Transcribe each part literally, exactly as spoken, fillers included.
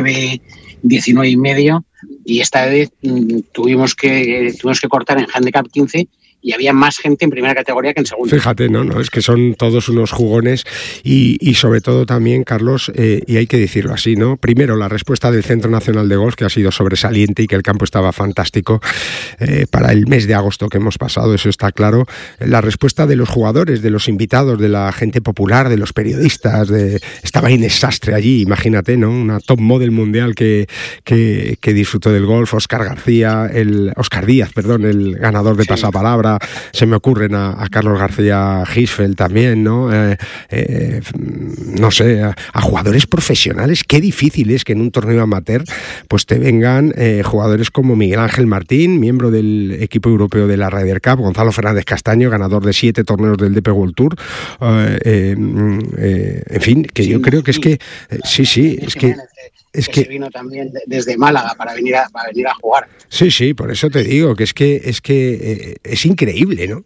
diecinueve, diecinueve y medio, y esta vez mmm, tuvimos que tuvimos que cortar en handicap quince y había más gente en primera categoría que en segunda. Fíjate, no, no, es que son todos unos jugones y, y sobre todo también, Carlos, eh, y hay que decirlo así, ¿no? Primero, la respuesta del Centro Nacional de Golf, que ha sido sobresaliente y que el campo estaba fantástico eh, para el mes de agosto que hemos pasado, eso está claro. La respuesta de los jugadores, de los invitados, de la gente popular, de los periodistas, de... estaba Inés Sastre allí, imagínate, ¿no? Una top model mundial que, que, que disfrutó del golf, Óscar García, el Óscar Díaz, perdón, el ganador de sí. Pasapalabra. Se me ocurren a, a Carlos García Gisfeld también, ¿no? Eh, eh, no sé, a, a jugadores profesionales. Qué difícil es que en un torneo amateur pues te vengan eh, jugadores como Miguel Ángel Martín, miembro del equipo europeo de la Ryder Cup, Gonzalo Fernández Castaño, ganador de siete torneos del D P World Tour. Eh, eh, eh, en fin, que sí, yo creo que es que... Eh, sí, sí, es que... Es que, que se vino también desde Málaga para venir a para venir a jugar. Sí, sí, por eso te digo que es que es que eh, es increíble, ¿no?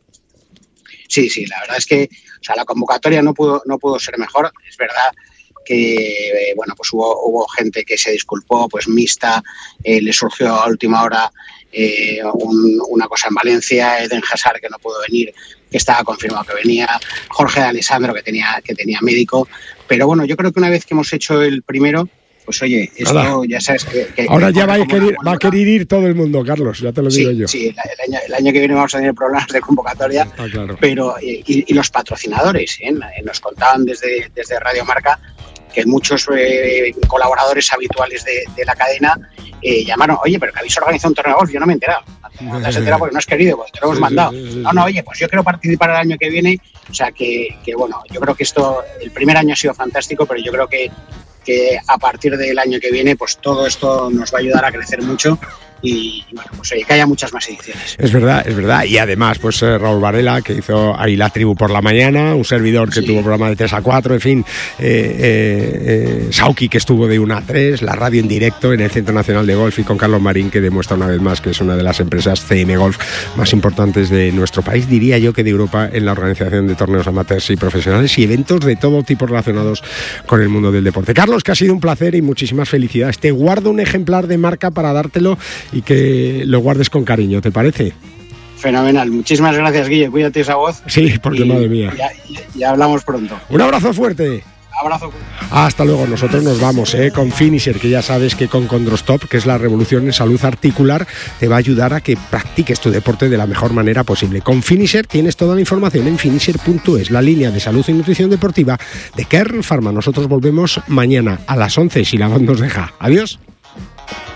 Sí, sí, la verdad es que, o sea, la convocatoria no pudo no pudo ser mejor. Es verdad que eh, bueno, pues hubo hubo gente que se disculpó, pues Mista eh, le surgió a última hora eh, un, una cosa en Valencia, Eden Hazard que no pudo venir, que estaba confirmado que venía, Jorge de Alessandro que tenía que tenía médico, pero bueno, yo creo que una vez que hemos hecho el primero, pues oye, esto Nada. ya sabes que... que Ahora que ya va a, querer, va a querer ir todo el mundo, Carlos, ya te lo digo sí, yo. Sí, el año, el año que viene vamos a tener problemas de convocatoria, ah, claro. pero y, y los patrocinadores, ¿eh? Nos contaban desde, desde Radio Marca que muchos eh, colaboradores habituales de, de la cadena eh, llamaron, oye, pero que habéis organizado un torneo de golf, yo no me he enterado. No te has enterado porque no has querido, porque te lo hemos sí, mandado. Sí, sí, sí, no, no, oye, pues yo quiero participar el año que viene. O sea, que, que bueno, yo creo que esto, el primer año ha sido fantástico, pero yo creo que que a partir del año que viene pues todo esto nos va a ayudar a crecer mucho y bueno, pues oye, que haya muchas más ediciones. Es verdad, es verdad, y además pues eh, Raúl Varela, que hizo ahí la tribu por la mañana, un servidor que sí. tuvo programa de tres a cuatro, en fin, eh, eh, eh, Sauki, que estuvo de una a tres, la radio en directo en el Centro Nacional de Golf, y con Carlos Marín, que demuestra una vez más que es una de las empresas C M Golf más importantes de nuestro país, diría yo que de Europa, en la organización de torneos amateurs y profesionales y eventos de todo tipo relacionados con el mundo del deporte. Carlos, que ha sido un placer y muchísimas felicidades. Te guardo un ejemplar de marca para dártelo y que lo guardes con cariño, ¿te parece? Fenomenal, muchísimas gracias, Guille, cuídate esa voz. Sí, porque y, madre mía. Ya, ya, ya hablamos pronto. Un abrazo fuerte. Abrazo. Hasta luego, nosotros nos vamos ¿eh? con Finisher, que ya sabes que con Condrostop, que es la revolución en salud articular, te va a ayudar a que practiques tu deporte de la mejor manera posible. Con Finisher tienes toda la información en finisher punto es, la línea de salud y nutrición deportiva de Kern Pharma. Nosotros volvemos mañana a las once si la voz nos deja. Adiós.